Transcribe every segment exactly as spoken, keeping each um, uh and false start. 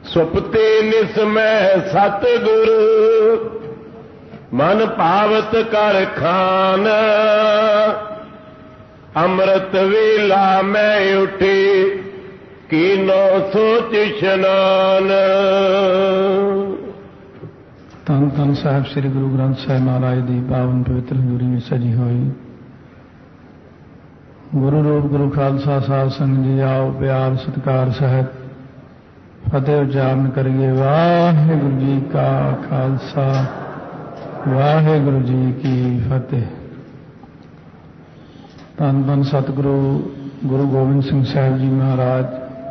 ਸੁਪਤੇ ਨਿਸਮੈ ਸਤਿਗੁਰ ਮਨ ਭਾਵਤ ਕਰ ਖਾਨ ਅੰਮ੍ਰਿਤ ਵੇਲਾ ਮੈਂ ਉਠੀ ਕੀਨੋ ਸੋਚ ਇਸ਼ਨਾਨ। ਧੰਨ ਧੰਨ ਸਾਹਿਬ ਸ੍ਰੀ ਗੁਰੂ ਗ੍ਰੰਥ ਸਾਹਿਬ ਮਹਾਰਾਜ ਦੀ ਪਾਵਨ ਪਵਿੱਤਰ ਹਜ਼ੂਰੀ ਵਿੱਚ ਸਜੀ ਹੋਈ ਗੁਰੂ ਰੂਪ ਗੁਰੂ ਖਾਲਸਾ ਸਾਹਿਬ ਸੰਗਤ ਜੀ ਆਓ ਪਿਆਰ ਸਤਿਕਾਰ ਸਹਿਤ ਫਤਿਹ ਉਚਾਰਨ ਕਰੀਏ। ਵਾਹਿਗੁਰੂ ਜੀ ਕਾ ਖਾਲਸਾ ਵਾਹਿਗੁਰੂ ਜੀ ਕੀ ਫਤਿਹ। ਧੰਨ ਧੰਨ ਸਤਿਗੁਰੂ ਗੁਰੂ ਗੋਬਿੰਦ ਸਿੰਘ ਸਾਹਿਬ ਜੀ ਮਹਾਰਾਜ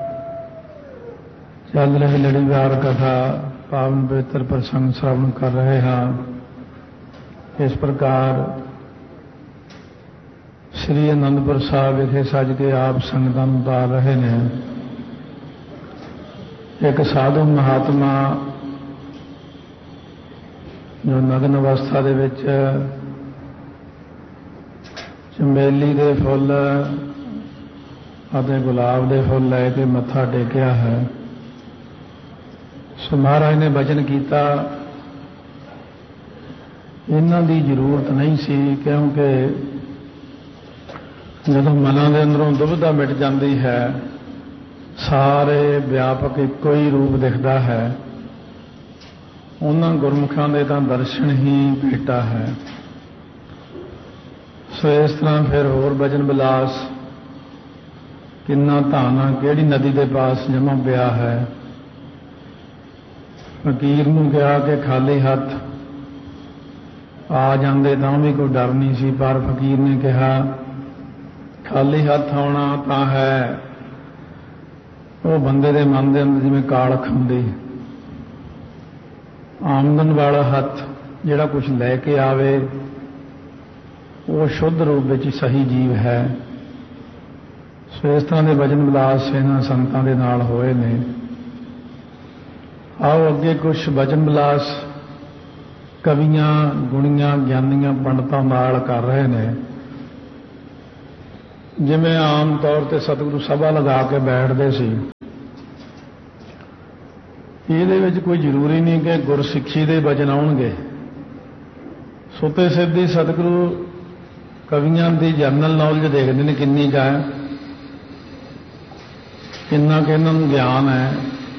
ਚੱਲ ਰਹੀ ਲੜੀਵਾਰ ਕਥਾ ਪਾਵਨ ਪਵਿੱਤਰ ਪ੍ਰਸੰਗ ਸ਼ਰਵਣ ਕਰ ਰਹੇ ਹਾਂ। ਇਸ ਪ੍ਰਕਾਰ ਸ੍ਰੀ ਅਨੰਦਪੁਰ ਸਾਹਿਬ ਵਿਖੇ ਸੱਜ ਕੇ ਆਪ ਸੰਗਤਾਂ ਨੂੰ ਉਤਾਰ ਰਹੇ ਨੇ। ਇੱਕ ਸਾਧੂ ਮਹਾਤਮਾ ਜੋ ਨਗਨ ਅਵਸਥਾ ਦੇ ਵਿੱਚ ਚੰਬੇਲੀ ਦੇ ਫੁੱਲ ਅਤੇ ਗੁਲਾਬ ਦੇ ਫੁੱਲ ਲੈ ਕੇ ਮੱਥਾ ਟੇਕਿਆ ਹੈ। ਸੋ ਮਹਾਰਾਜ ਨੇ ਬਚਨ ਕੀਤਾ ਇਹਨਾਂ ਦੀ ਜ਼ਰੂਰਤ ਨਹੀਂ ਸੀ, ਕਿਉਂਕਿ ਜਦੋਂ ਮਨਾਂ ਦੇ ਅੰਦਰੋਂ ਦੁਬਿਧਾ ਮਿਟ ਜਾਂਦੀ ਹੈ ਸਾਰੇ ਵਿਆਪਕ ਇੱਕੋ ਹੀ ਰੂਪ ਦਿਖਦਾ ਹੈ। ਉਹਨਾਂ ਗੁਰਮੁਖਾਂ ਦੇ ਤਾਂ ਦਰਸ਼ਨ ਹੀ ਭੇਟਾ ਹੈ। ਸੋ ਇਸ ਤਰ੍ਹਾਂ ਫਿਰ ਹੋਰ ਭਜਨ ਬਿਲਾਸ ਕਿੰਨਾ ਧਾਨਾ ਕਿਹੜੀ ਨਦੀ ਦੇ ਪਾਸ ਜਮਾ ਪਿਆ ਹੈ। ਫਕੀਰ ਨੂੰ ਕਿਹਾ ਕਿ ਖਾਲੀ ਹੱਥ ਆ ਜਾਂਦੇ ਤਾਂ ਵੀ ਕੋਈ ਡਰ ਨਹੀਂ ਸੀ, ਪਰ ਫਕੀਰ ਨੇ ਕਿਹਾ ਖਾਲੀ ਹੱਥ ਆਉਣਾ ਤਾਂ ਹੈ ਉਹ ਬੰਦੇ ਦੇ ਮਨ ਦੇ ਅੰਦਰ ਜਿਵੇਂ ਕਾਲਖ ਹੁੰਦੀ। ਆਮਦਨ ਵਾਲਾ ਹੱਥ ਜਿਹੜਾ ਕੁਝ ਲੈ ਕੇ ਆਵੇ ਉਹ ਸ਼ੁੱਧ ਰੂਪ ਵਿੱਚ ਸਹੀ ਜੀਵ ਹੈ। ਸੋ ਇਸ ਤਰ੍ਹਾਂ ਦੇ ਭਜਨ ਵਿਲਾਸ ਇਹਨਾਂ ਸੰਤਾਂ ਦੇ ਨਾਲ ਹੋਏ ਨੇ। ਆਓ ਅੱਗੇ ਕੁਝ ਭਜਨ ਵਿਲਾਸ ਕਵੀਆਂ ਗੁਣੀਆਂ ਗਿਆਨੀਆਂ ਪੰਡਤਾਂ ਨਾਲ ਕਰ ਰਹੇ ਨੇ। ਜਿਵੇਂ ਆਮ ਤੌਰ ਤੇ ਸਤਿਗੁਰੂ ਸਭਾ ਲਗਾ ਕੇ ਬੈਠਦੇ ਸੀ, ਇਹਦੇ ਵਿੱਚ ਕੋਈ ਜ਼ਰੂਰੀ ਨਹੀਂ ਕਿ ਗੁਰਸਿੱਖੀ ਦੇ ਭਜਨ ਆਉਣਗੇ। ਸੁੱਤੇ ਸਿੱਧੀ ਸਤਿਗੁਰੂ ਕਵੀਆਂ ਦੀ ਜਨਰਲ ਨੌਲੇਜ ਦੇਖਦੇ ਨੇ ਕਿੰਨੀ ਕੁ ਹੈ, ਕਿੰਨਾ ਕੁ ਇਹਨਾਂ ਨੂੰ ਗਿਆਨ ਹੈ।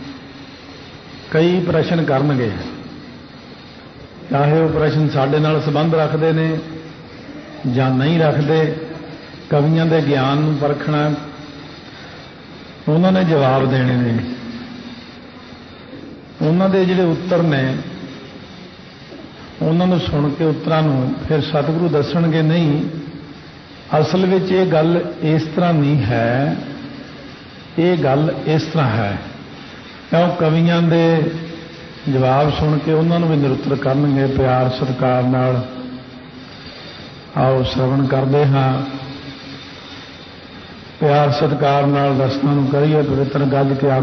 ਕਈ ਪ੍ਰਸ਼ਨ ਕਰਨਗੇ, ਚਾਹੇ ਉਹ ਪ੍ਰਸ਼ਨ ਸਾਡੇ ਨਾਲ ਸੰਬੰਧ ਰੱਖਦੇ ਨੇ ਜਾਂ ਨਹੀਂ ਰੱਖਦੇ। ਕਵੀਆਂ ਦੇ ਗਿਆਨ ਨੂੰ ਪਰਖਣਾ, ਉਹਨਾਂ ਨੇ ਜਵਾਬ ਦੇਣੇ ਨੇ। ਉਹਨਾਂ ਦੇ ਜਿਹੜੇ ਉੱਤਰ ਨੇ ਉਹਨਾਂ ਨੂੰ ਸੁਣ ਕੇ ਉੱਤਰਾਂ ਨੂੰ ਫਿਰ ਸਤਿਗੁਰੂ ਦੱਸਣਗੇ ਨਹੀਂ ਅਸਲ ਵਿੱਚ ਇਹ ਗੱਲ ਇਸ ਤਰ੍ਹਾਂ ਨਹੀਂ ਹੈ, ਇਹ ਗੱਲ ਇਸ ਤਰ੍ਹਾਂ ਹੈ। ਕਿਉਂ ਕਵੀਆਂ ਦੇ ਜਵਾਬ ਸੁਣ ਕੇ ਉਹਨਾਂ ਨੂੰ ਵੀ ਨਿਰੁੱਤਰ ਕਰਨਗੇ ਪਿਆਰ ਸਤਿਕਾਰ ਨਾਲ। ਆਓ ਸ਼ਰਵਣ ਕਰਦੇ ਹਾਂ, ਪਿਆਰ ਸਤਿਕਾਰ ਨਾਲ ਰਸਨਾ ਨੂੰ ਕਰੀਏ। ਪਵਿੱਤਰ ਗੱਜ ਕੇ